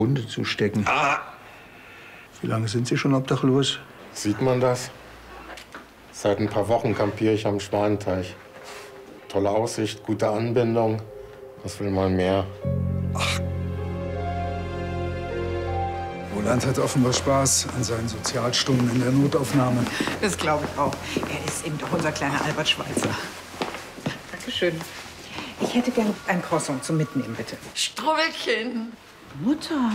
Hunde zu stecken. Ah! Wie lange sind Sie schon obdachlos? Sieht man das? Seit ein paar Wochen kampiere ich am Schwanenteich. Tolle Aussicht, gute Anbindung. Was will man mehr? Roland hat offenbar Spaß an seinen Sozialstunden in der Notaufnahme. Das glaube ich auch. Er ist eben doch unser kleiner Albert Schweitzer. Dankeschön. Ich hätte gern ein Croissant zum Mitnehmen, bitte. Struwwelchen. Mutter.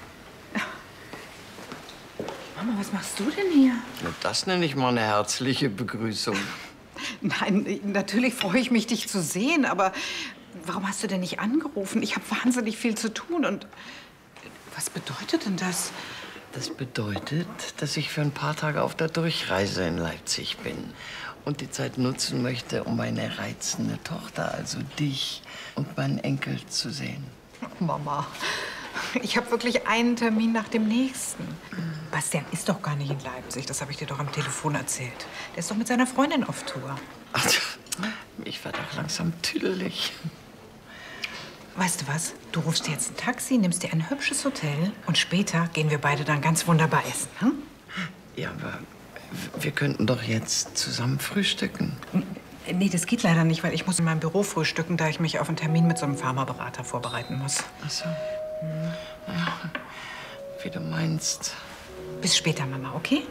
Mama, was machst du denn hier? Na, das nenne ich mal eine herzliche Begrüßung. Nein, natürlich freue ich mich, dich zu sehen, aber warum hast du denn nicht angerufen? Ich habe wahnsinnig viel zu tun und was bedeutet denn das? Das bedeutet, dass ich für ein paar Tage auf der Durchreise in Leipzig bin und die Zeit nutzen möchte, um meine reizende Tochter, also dich und meinen Enkel zu sehen. Mama, ich habe wirklich einen Termin nach dem nächsten. Bastian ist doch gar nicht in Leipzig, das habe ich dir doch am Telefon erzählt. Der ist doch mit seiner Freundin auf Tour. Ach, ich werde auch langsam tüdelig. Weißt du was? Du rufst dir jetzt ein Taxi, nimmst dir ein hübsches Hotel und später gehen wir beide dann ganz wunderbar essen. Hm? Ja, aber wir könnten doch jetzt zusammen frühstücken. Nee, das geht leider nicht, weil ich muss in meinem Büro frühstücken, da ich mich auf einen Termin mit so einem Pharmaberater vorbereiten muss. Ach so. Ja, wie du meinst. Bis später, Mama, okay?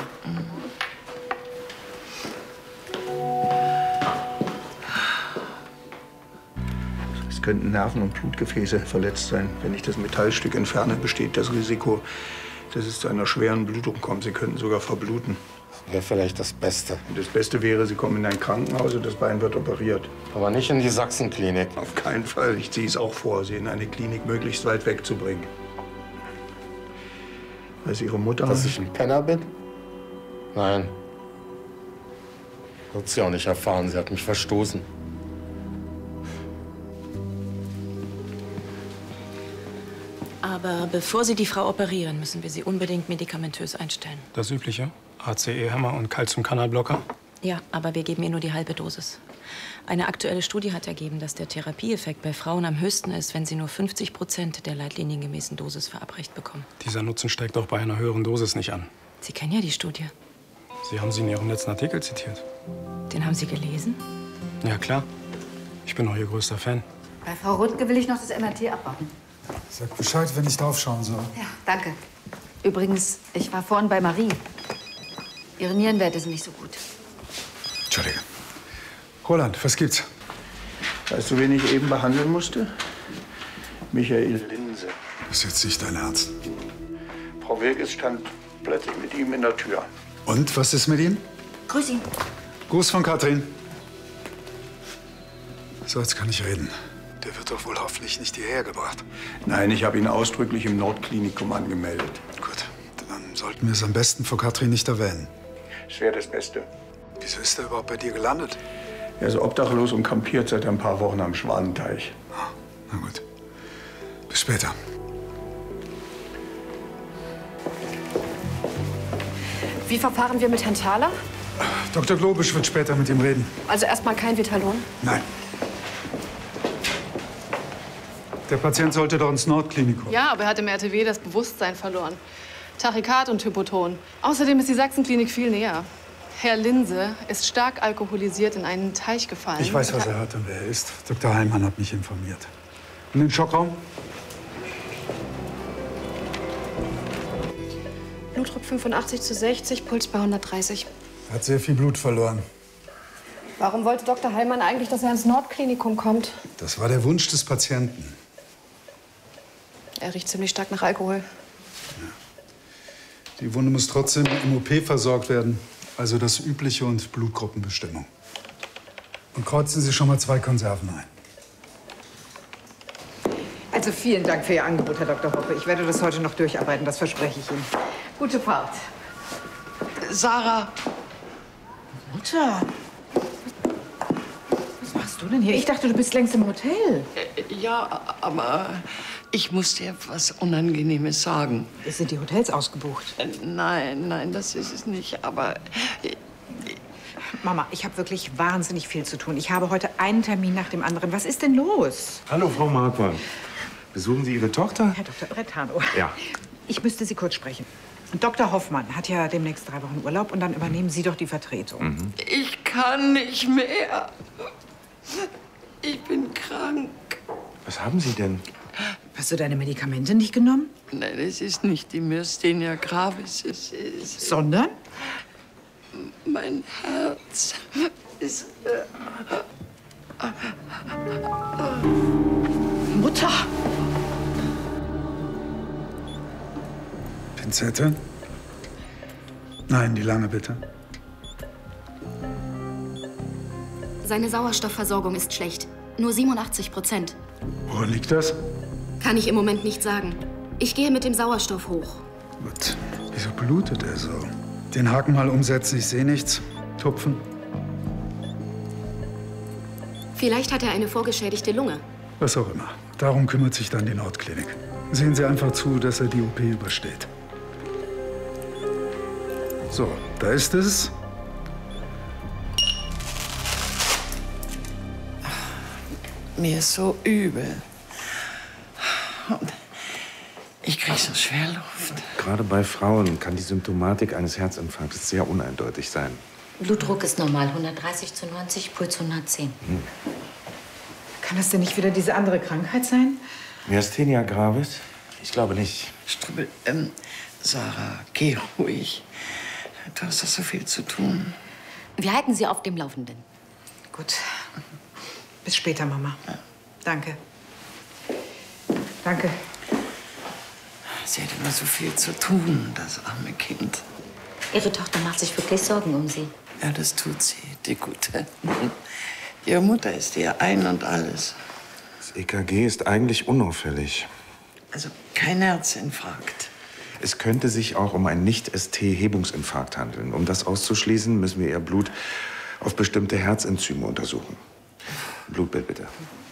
Es könnten Nerven und Blutgefäße verletzt sein. Wenn ich das Metallstück entferne, besteht das Risiko, dass es zu einer schweren Blutung kommt. Sie könnten sogar verbluten. Wäre vielleicht das Beste. Und das Beste wäre, Sie kommen in ein Krankenhaus und das Bein wird operiert. Aber nicht in die Sachsenklinik. Auf keinen Fall. Ich ziehe es auch vor, Sie in eine Klinik möglichst weit wegzubringen. Weiß Ihre Mutter... Dass ich ein Penner bin? Nein. Wird sie auch nicht erfahren. Sie hat mich verstoßen. Aber bevor Sie die Frau operieren, müssen wir sie unbedingt medikamentös einstellen. Das Übliche? ACE-Hämmer und Calciumkanalblocker? Ja, aber wir geben ihr nur die halbe Dosis. Eine aktuelle Studie hat ergeben, dass der Therapieeffekt bei Frauen am höchsten ist, wenn sie nur 50% der leitliniengemäßen Dosis verabreicht bekommen. Dieser Nutzen steigt auch bei einer höheren Dosis nicht an. Sie kennen ja die Studie. Sie haben sie in Ihrem letzten Artikel zitiert. Den haben Sie gelesen? Ja, klar. Ich bin auch Ihr größter Fan. Bei Frau Rutke will ich noch das MRT abwarten. Sag Bescheid, wenn ich draufschauen soll. Ja, danke. Übrigens, ich war vorhin bei Marie. Ihre Nierenwerte sind nicht so gut. Entschuldige. Roland, was gibt's? Weißt du, wen ich eben behandeln musste? Michael Linse. Das ist jetzt nicht dein Ernst. Frau Wilkes stand plötzlich mit ihm in der Tür. Und, was ist mit ihm? Grüß ihn. Gruß von Katrin. So, jetzt kann ich reden. Der wird doch wohl hoffentlich nicht hierher gebracht. Nein, ich habe ihn ausdrücklich im Nordklinikum angemeldet. Gut, dann sollten wir es am besten vor Katrin nicht erwähnen. Es wäre das Beste. Wieso ist er überhaupt bei dir gelandet? Er ist obdachlos und kampiert seit ein paar Wochen am Schwanenteich. Ah, na gut. Bis später. Wie verfahren wir mit Herrn Thaler? Dr. Globisch wird später mit ihm reden. Also erstmal kein Vitalon? Nein. Der Patient sollte doch ins Nordklinikum. Ja, aber er hat im RTW das Bewusstsein verloren. Tachykard und Hypoton. Außerdem ist die Sachsenklinik viel näher. Herr Linse ist stark alkoholisiert in einen Teich gefallen. Ich weiß, was er hat und wer er ist. Dr. Heilmann hat mich informiert. Und den Schockraum? Blutdruck 85/60, Puls bei 130. Er hat sehr viel Blut verloren. Warum wollte Dr. Heilmann eigentlich, dass er ins Nordklinikum kommt? Das war der Wunsch des Patienten. Er riecht ziemlich stark nach Alkohol. Die Wunde muss trotzdem im OP versorgt werden. Also das Übliche und Blutgruppenbestimmung. Und kreuzen Sie schon mal 2 Konserven ein. Also vielen Dank für Ihr Angebot, Herr Dr. Hoppe. Ich werde das heute noch durcharbeiten, das verspreche ich Ihnen. Gute Fahrt. Sarah! Mutter! Was machst du denn hier? Ich dachte, du bist längst im Hotel. Ja, aber ich muss dir was Unangenehmes sagen. Sind die Hotels ausgebucht? Nein, das ist es nicht. Aber Mama, ich habe wirklich wahnsinnig viel zu tun. Ich habe heute einen Termin nach dem anderen. Was ist denn los? Hallo, Frau Marquardt. Besuchen Sie Ihre Tochter? Herr Dr. Brentano. Ja. Ich müsste Sie kurz sprechen. Und Dr. Hoffmann hat ja demnächst 3 Wochen Urlaub und dann übernehmen Sie doch die Vertretung. Ich kann nicht mehr. Ich bin krank. Was haben Sie denn? Hast du deine Medikamente nicht genommen? Nein, es ist nicht die Myasthenia gravis. Es ist... Sondern? Mein Herz ist... Mutter! Pinzette? Nein, die lange bitte. Seine Sauerstoffversorgung ist schlecht. Nur 87%. Woran liegt das? Kann ich im Moment nicht sagen. Ich gehe mit dem Sauerstoff hoch. Gut. Wieso blutet er so? Den Haken mal umsetzen, ich sehe nichts. Tupfen. Vielleicht hat er eine vorgeschädigte Lunge. Was auch immer. Darum kümmert sich dann die Nordklinik. Sehen Sie einfach zu, dass er die OP übersteht. So, da ist es. Mir ist so übel. Und ich krieg so schwer Luft. Gerade bei Frauen kann die Symptomatik eines Herzinfarkts sehr uneindeutig sein. Blutdruck ist normal, 130 zu 90, Puls 110. Kann das denn nicht wieder diese andere Krankheit sein? Myasthenia gravis? Ich glaube nicht. Strübel, Sarah, geh ruhig. Du hast doch so viel zu tun. Wir halten Sie auf dem Laufenden. Gut. Bis später, Mama. Danke. Danke. Sie hat immer so viel zu tun, das arme Kind. Ihre Tochter macht sich wirklich Sorgen um Sie. Ja, das tut sie, die Gute. Ihre Mutter ist ihr Ein und Alles. Das EKG ist eigentlich unauffällig. Also kein Herzinfarkt. Es könnte sich auch um einen Nicht-ST-Hebungsinfarkt handeln. Um das auszuschließen, müssen wir ihr Blut auf bestimmte Herzenzyme untersuchen. Blutbild bitte.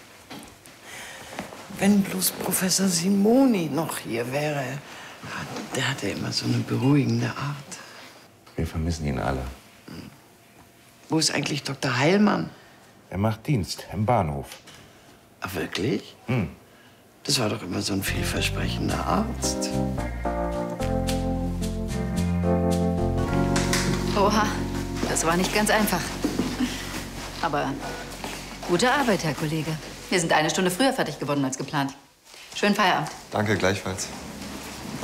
Wenn bloß Professor Simoni noch hier wäre. Der hatte immer so eine beruhigende Art. Wir vermissen ihn alle. Wo ist eigentlich Dr. Heilmann? Er macht Dienst im Bahnhof. Ach, wirklich? Das war doch immer so ein vielversprechender Arzt. Oha, das war nicht ganz einfach. Aber gute Arbeit, Herr Kollege. Wir sind 1 Stunde früher fertig geworden als geplant. Schönen Feierabend. Danke, gleichfalls.